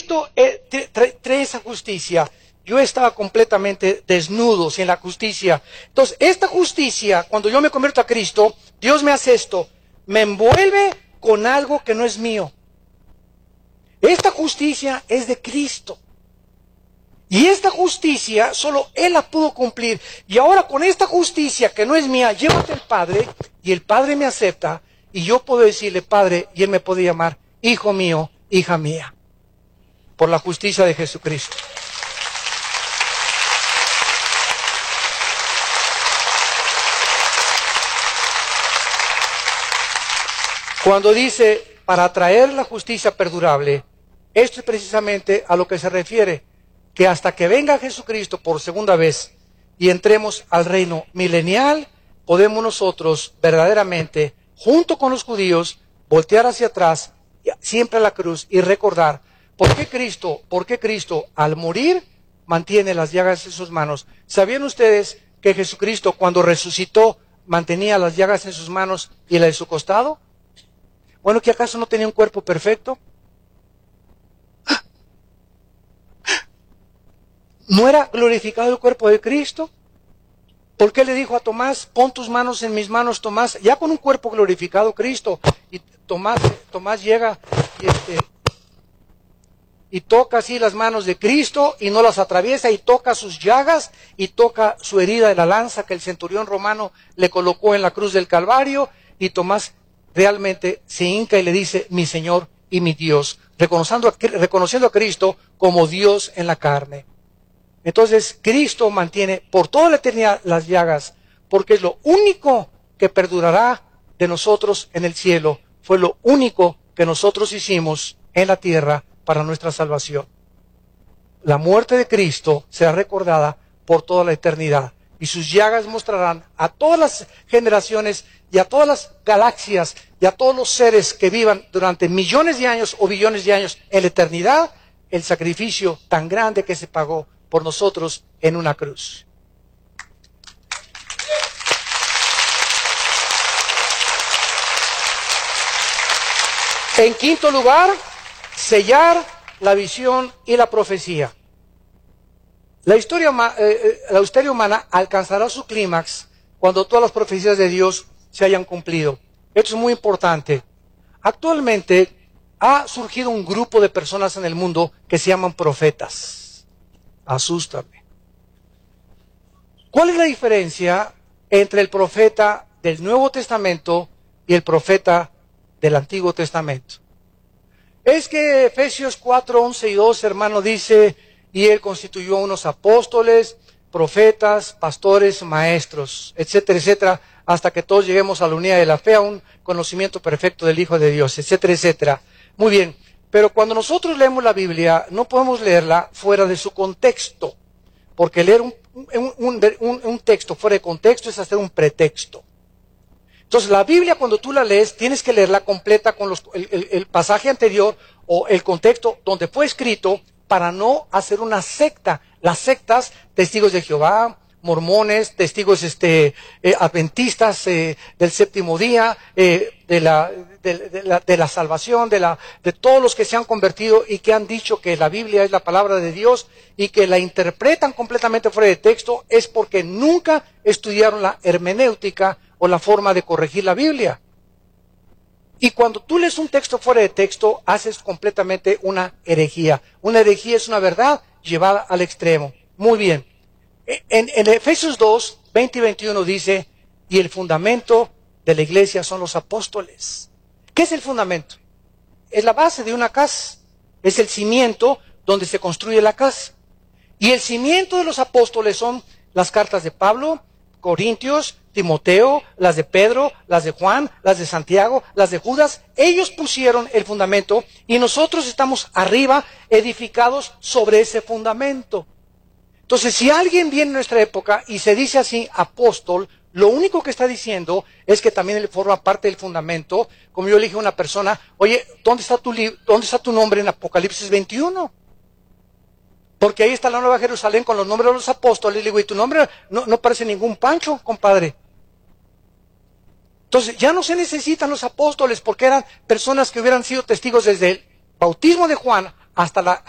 Cristo trae esa justicia, yo estaba completamente desnudo, sin la justicia. Entonces, esta justicia, cuando yo me convierto a Cristo, Dios me hace esto, me envuelve con algo que no es mío. Esta justicia es de Cristo. Y esta justicia solo Él la pudo cumplir. Y ahora con esta justicia que no es mía, llévate al Padre, y el Padre me acepta, y yo puedo decirle Padre, y Él me puede llamar hijo mío, hija mía, por la justicia de Jesucristo. Cuando dice, para traer la justicia perdurable, esto es precisamente a lo que se refiere, que hasta que venga Jesucristo por segunda vez y entremos al reino milenial, podemos nosotros verdaderamente, junto con los judíos, voltear hacia atrás, siempre a la cruz, y recordar, ¿por qué Cristo al morir mantiene las llagas en sus manos? ¿Sabían ustedes que Jesucristo cuando resucitó mantenía las llagas en sus manos y la de su costado? Bueno, ¿que acaso no tenía un cuerpo perfecto? ¿No era glorificado el cuerpo de Cristo? ¿Por qué le dijo a Tomás, pon tus manos en mis manos, Tomás? Ya con un cuerpo glorificado Cristo. Y Tomás llega y toca así las manos de Cristo y no las atraviesa, y toca sus llagas y toca su herida de la lanza que el centurión romano le colocó en la cruz del Calvario, y Tomás realmente se hinca y le dice, mi Señor y mi Dios, reconociendo a Cristo como Dios en la carne. Entonces, Cristo mantiene por toda la eternidad las llagas, porque es lo único que perdurará de nosotros en el cielo. Fue lo único que nosotros hicimos en la tierra para nuestra salvación. La muerte de Cristo será recordada por toda la eternidad, y sus llagas mostrarán a todas las generaciones y a todas las galaxias y a todos los seres que vivan durante millones de años o billones de años en la eternidad, el sacrificio tan grande que se pagó por nosotros en una cruz. En quinto lugar, sellar la visión y la profecía. La historia humana alcanzará su clímax cuando todas las profecías de Dios se hayan cumplido. Esto es muy importante. Actualmente ha surgido un grupo de personas en el mundo que se llaman profetas. Asústame. ¿Cuál es la diferencia entre el profeta del Nuevo Testamento y el profeta del Antiguo Testamento? Es que Efesios 4, 11 y 12, hermano, dice, y Él constituyó a unos apóstoles, profetas, pastores, maestros, etcétera, etcétera, hasta que todos lleguemos a la unidad de la fe, a un conocimiento perfecto del Hijo de Dios, etcétera, etcétera. Muy bien, pero cuando nosotros leemos la Biblia, no podemos leerla fuera de su contexto, porque leer un texto fuera de contexto es hacer un pretexto. Entonces, la Biblia, cuando tú la lees, tienes que leerla completa con el pasaje anterior o el contexto donde fue escrito, para no hacer una secta. Las sectas, testigos de Jehová, mormones, testigos adventistas del séptimo día, de la salvación, de todos los que se han convertido y que han dicho que la Biblia es la palabra de Dios y que la interpretan completamente fuera de texto, es porque nunca estudiaron la hermenéutica o la forma de corregir la Biblia. Y cuando tú lees un texto fuera de texto, haces completamente una herejía. Una herejía es una verdad llevada al extremo. Muy bien. En Efesios 2, 20 y 21 dice, y el fundamento de la iglesia son los apóstoles. ¿Qué es el fundamento? Es la base de una casa. Es el cimiento donde se construye la casa. Y el cimiento de los apóstoles son las cartas de Pablo, Corintios, Timoteo, las de Pedro, las de Juan, las de Santiago, las de Judas. Ellos pusieron el fundamento y nosotros estamos arriba, edificados sobre ese fundamento. Entonces, si alguien viene en nuestra época y se dice así, apóstol, lo único que está diciendo es que también él forma parte del fundamento. Como yo le dije a una persona, oye, ¿dónde está tu nombre en Apocalipsis 21? Porque ahí está la Nueva Jerusalén con los nombres de los apóstoles. Le digo, y tu nombre no parece ningún Pancho, compadre. Entonces, ya no se necesitan los apóstoles porque eran personas que hubieran sido testigos desde el bautismo de Juan hasta